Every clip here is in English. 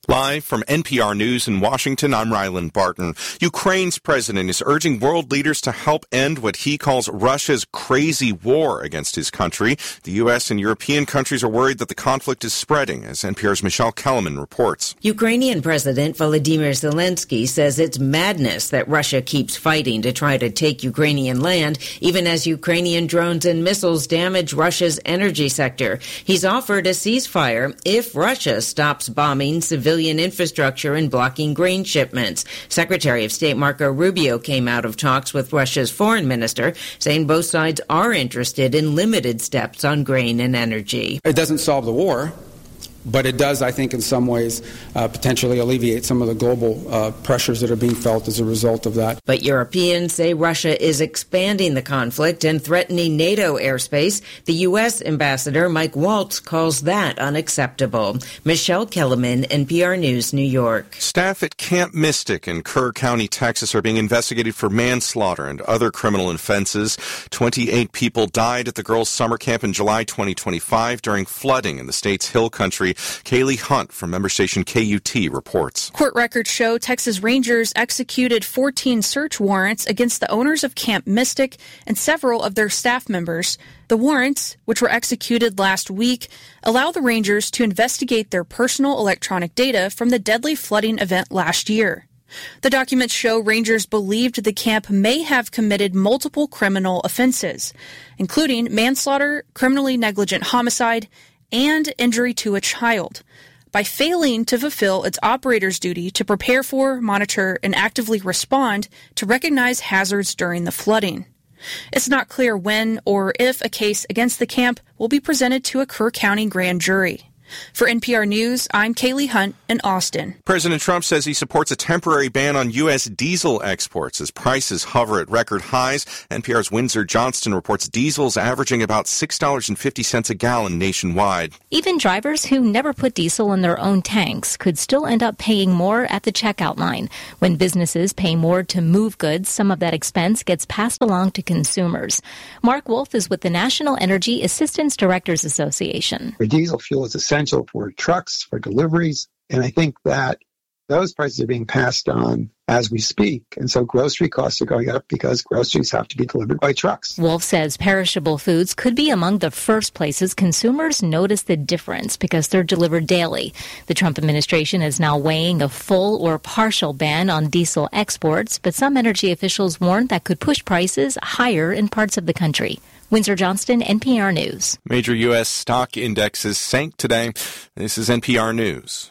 Live from NPR News in Washington, I'm Ryland Barton. Ukraine's president is urging world leaders to help end what he calls Russia's crazy war against his country. The U.S. and European countries are worried that the conflict is spreading, as NPR's Michelle Kellerman reports. Ukrainian President Volodymyr Zelensky says it's madness that Russia keeps fighting to try to take Ukrainian land, even as Ukrainian drones and missiles damage Russia's energy sector. He's offered a ceasefire if Russia stops bombing civilian infrastructure and blocking grain shipments. Secretary of State Marco Rubio came out of talks with Russia's foreign minister, saying both sides are interested in limited steps on grain and energy. It doesn't solve the war, but it does, I think, in some ways, potentially alleviate some of the global pressures that are being felt as a result of that. But Europeans say Russia is expanding the conflict and threatening NATO airspace. The U.S. ambassador Mike Waltz calls that unacceptable. Michelle Kellerman, NPR News, New York. Staff at Camp Mystic in Kerr County, Texas, are being investigated for manslaughter and other criminal offenses. 28 people died at the girls' summer camp in July 2025 during flooding in the state's hill country. Kaylee Hunt from member station KUT reports. Court records show Texas Rangers executed 14 search warrants against the owners of Camp Mystic and several of their staff members. The warrants, which were executed last week, allow the Rangers to investigate their personal electronic data from the deadly flooding event last year. The documents show Rangers believed the camp may have committed multiple criminal offenses, including manslaughter, criminally negligent homicide, and injury to a child, by failing to fulfill its operator's duty to prepare for, monitor, and actively respond to recognize hazards during the flooding. It's not clear when or if a case against the camp will be presented to a Kerr County grand jury. For NPR News, I'm Kaylee Hunt in Austin. President Trump says he supports a temporary ban on U.S. diesel exports as prices hover at record highs. NPR's Windsor Johnston reports diesel's averaging about $6.50 a gallon nationwide. Even drivers who never put diesel in their own tanks could still end up paying more at the checkout line. When businesses pay more to move goods, some of that expense gets passed along to consumers. Mark Wolf is with the National Energy Assistance Directors Association. The diesel fuel is essential for trucks, for deliveries, and I think that those prices are being passed on as we speak. And so grocery costs are going up because groceries have to be delivered by trucks. Wolf says perishable foods could be among the first places consumers notice the difference because they're delivered daily. The Trump administration is now weighing a full or partial ban on diesel exports, but some energy officials warn that could push prices higher in parts of the country. Windsor Johnston, NPR News. Major U.S. stock indexes sank today. This is NPR News.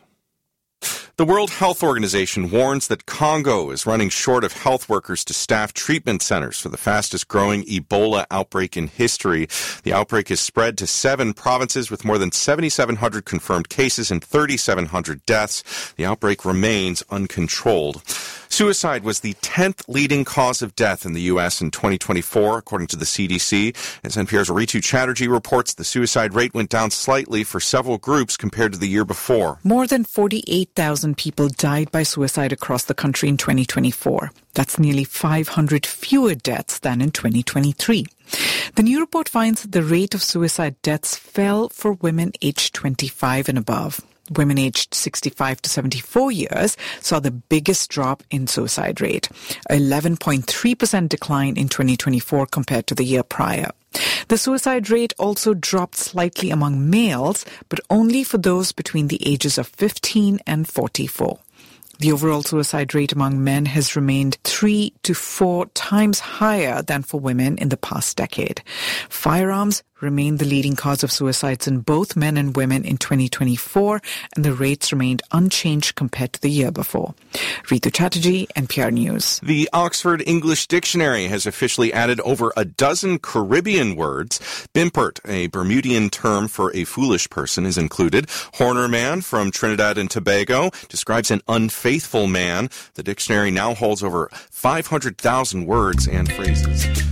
The World Health Organization warns that Congo is running short of health workers to staff treatment centers for the fastest-growing Ebola outbreak in history. The outbreak has spread to 7 provinces with more than 7,700 confirmed cases and 3,700 deaths. The outbreak remains uncontrolled. Suicide was the 10th leading cause of death in the U.S. in 2024, according to the CDC. As NPR's Ritu Chatterjee reports, the suicide rate went down slightly for several groups compared to the year before. More than 48,000 people died by suicide across the country in 2024. That's nearly 500 fewer deaths than in 2023. The new report finds that the rate of suicide deaths fell for women aged 25 and above. Women aged 65 to 74 years saw the biggest drop in suicide rate, 11.3% decline in 2024 compared to the year prior. The suicide rate also dropped slightly among males, but only for those between the ages of 15 and 44. The overall suicide rate among men has remained 3 to 4 times higher than for women in the past decade. Firearms remained the leading cause of suicides in both men and women in 2024, and the rates remained unchanged compared to the year before. Ritu Chatterjee, NPR News. The Oxford English Dictionary has officially added over a dozen Caribbean words. Bimpert, a Bermudian term for a foolish person, is included. Horner man from Trinidad and Tobago describes an unfaithful man. The dictionary now holds over 500,000 words and phrases.